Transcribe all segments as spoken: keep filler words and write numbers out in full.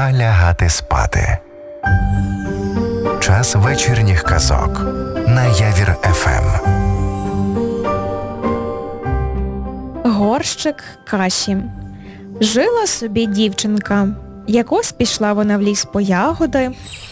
пора лягати спати. Час вечірніх казок на Явір еф ем. Горщик каші. Жила собі дівчинка. Якось пішла вона в ліс по ягоди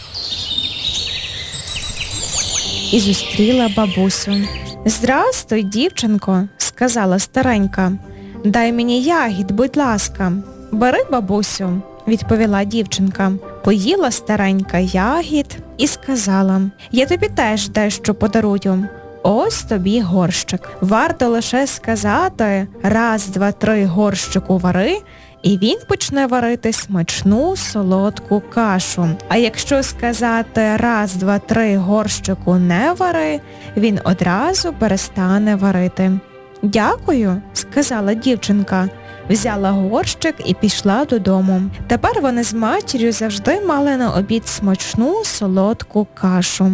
і зустріла бабусю. «Здрастуй, дівчинко», – сказала старенька. «Дай мені ягід, будь ласка». «Бери, бабусю», – відповіла дівчинка. Поїла старенька ягід і сказала: «Я тобі теж дещо подарую. Ось тобі горщик. Варто лише сказати: раз, два, три, горщику вари, і він почне варити смачну солодку кашу. А якщо сказати: раз, два, три, горщику не вари, він одразу перестане варити». «Дякую», – сказала дівчинка. Взяла горщик і пішла додому. Тепер вони з матір'ю завжди мали на обід смачну солодку кашу.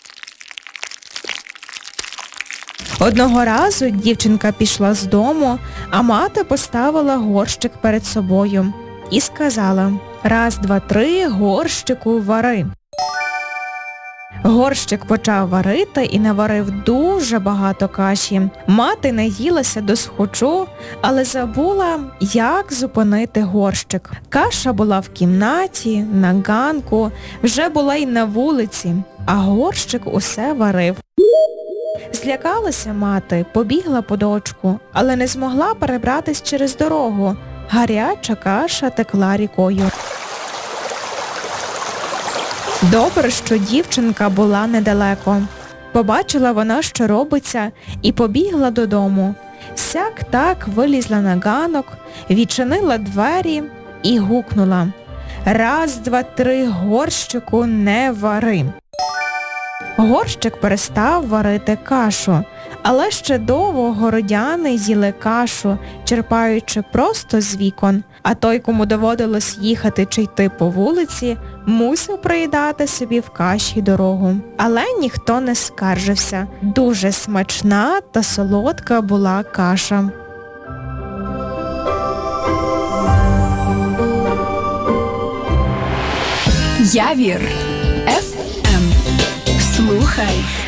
Одного разу дівчинка пішла з дому, а мати поставила горщик перед собою і сказала: «Раз, два, три, горщику вари». Горщик почав варити і наварив дуже багато каші. Мати наїлася досхочу, але забула, як зупинити горщик. Каша була в кімнаті, на ганку, вже була й на вулиці, а горщик усе варив. Злякалася мати, побігла по дочку, але не змогла перебратись через дорогу. Гаряча каша текла рікою. Добре, що дівчинка була недалеко. Побачила вона, що робиться, і побігла додому. Сяк-так вилізла на ганок, відчинила двері і гукнула: «Раз, два, три, горщику не вари». Горщик перестав варити кашу, але ще довго городяни їли кашу, черпаючи просто з вікон, а той, кому доводилось їхати чи йти по вулиці, мусив проїдати собі в каші дорогу. Але ніхто не скаржився. Дуже смачна та солодка була каша. Явір еф ем. Слухай